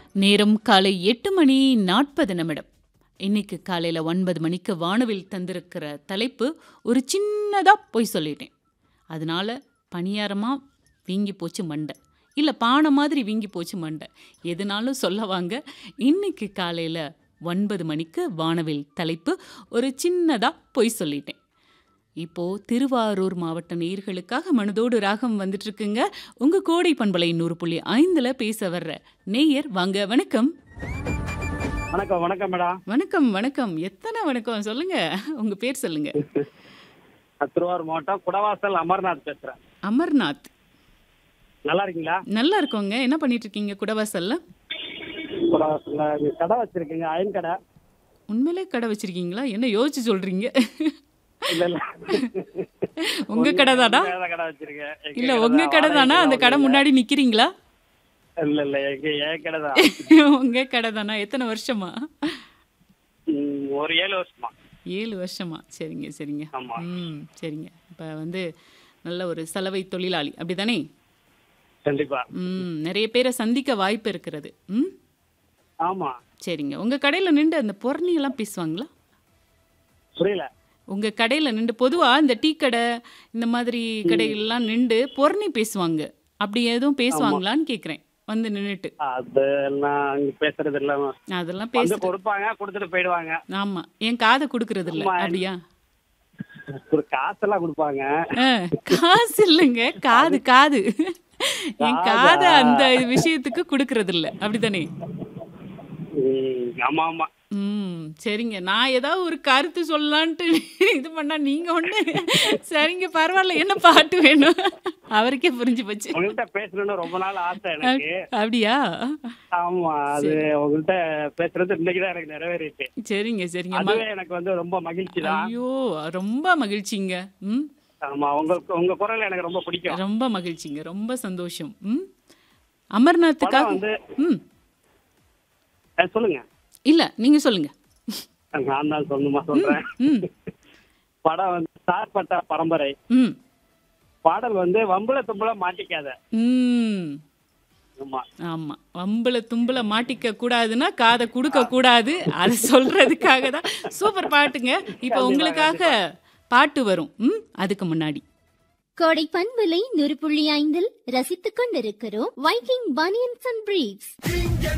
நேரம் காலை 8:40. இன்னைக்கு காலையில் 9 மணிக்கு வானவில் தந்திருக்கிற தலைப்பு ஒரு சின்னதாக போய் சொல்லிட்டேன். அதனால பணியாரமாக வீங்கி போச்சு மண்டை, இல்லை பானை மாதிரி வீங்கி போச்சு மண்டை, எதுனாலும் சொல்ல வாங்க. இன்னைக்கு காலையில் 9 மணிக்கு வானவில் தலைப்பு ஒரு சின்னதாக போய் சொல்லிட்டேன். இப்போ திருவாரூர் மாவட்ட நேயர்களுக்காக மனதோடு ராகம் வந்துட்டு இருக்குங்க. உங்க கோடை பண்பலை 100.5 பேச வர்ற நேயர் வாங்க. வணக்கம். வணக்கம் வணக்கம் மேடம். வணக்கம் வணக்கம். எத்தனை வணக்கம் சொல்லுங்க, உங்க பேர் சொல்லுங்க. திருவாரூர் மாவட்டம் குடவாசல் அமர்நாத் பேசுறேன். அமர்நாத், நல்லா இருக்கீங்களா? நல்லா இருக்கோங்க. என்ன பண்ணிட்டு இருக்கீங்க குடவாசல்ல? குடவாசல்ல கடை வச்சிருக்கீங்க, அயன் கடை. உண்மையிலே கடை வச்சிருக்கீங்களா? என்ன யோசிச்சு சொல்றீங்க? இல்ல இல்ல, உங்க கடை தானா? கடை வச்சிருக்கேன். இல்ல உங்க கடை தானா? அந்த கடை முன்னாடி நிக்கிறீங்களா? இல்ல இல்ல, என் கடை தான். உங்க கடை தானா? எத்தனை வருஷமா? ஒரு 7 வருஷமா. 7 வருஷமா? சரிங்க சரிங்க. ஆமா. சரிங்க. இப்போ நல்ல ஒரு சலவை தொழிலாளி அப்படிதானே? கண்டிப்பா. நிறைய பேரை சந்திக்க வாய்ப்பு இருக்கிறது. ஆமா. சரிங்க. உங்க கடையில நின்று அந்த பொறணி எல்லாம் பேசுவாங்களா? புரியல. உங்க கடையில நின்று பொதுவா இந்த டீ கடை இந்த மாதிரி கடைகள்லாம் நின்று பொறணி பேசுவாங்க, அப்படி எதுவும் பேசுவாங்களான்னு கேக்குறேன். வந்து நின்னுட்டு அதெல்லாம் அங்க பேசுறது இல்ல. அதெல்லாம் பேச கொடுப்பாங்க, கொடுத்துட்டு போயிடுவாங்க. ஆமா, என் காதை கொடுக்கறது இல்ல. அப்படியா? ஒரு காசெல்லாம் கொடுப்பாங்க. காசு இல்லைங்க, காது காது. என் காதை அந்த விஷயத்துக்கு கொடுக்கறது இல்ல, அப்படித்தானே? ஆமா ஆமா. சரிங்க. நான் ஏதாவது ஒரு கருத்து சொல்லலான்ட்டு இது பண்ணா நீங்க ஒண்ணு. சரிங்க, பரவாயில்ல. என்ன பாட்டு வேணும்? அவருக்கே புரிஞ்சு போச்சு. உங்கள்கிட்ட பேசணும்னு ரொம்ப நாள் ஆசை எனக்கு. அப்படியா? ஆமா, அது உங்கள்கிட்ட பேசுறது இன்னைக்குதான் எனக்கு நிறைவேறிச்சு. சரிங்க சரிங்க. அதுவே எனக்கு ரொம்ப மகிழ்ச்சி தான். ஐயோ, ரொம்ப மகிழ்ச்சிங்க. ஆமா, உங்க குரல் எனக்கு ரொம்ப பிடிக்கும். ரொம்ப மகிழ்ச்சிங்க, ரொம்ப சந்தோஷம். அமர்நாத்துக்காக சொல்லுங்க. இல்ல நீங்க சொல்லுங்க. நான் தான் சொல்லணுமா? சொல்றேன். படம் சார்பட்ட பரம்பரை. பாடல் வம்புல தும்புல மாட்டிக்காத. ஆமா ஆமா, வம்புல தும்புல மாட்டிக்க கூடாதுன்னா காதை கொடுக்க கூடாது, அது சொல்றதுக்காக தான். சூப்பர் பாட்டுங்க. இப்ப உங்களுக்காக பாட்டு வரும். அதுக்கு முன்னாடி கோடை பண்பலை 100.5 ரசித்துக் கொண்டிருக்கிறோம். Viking banians and briefs.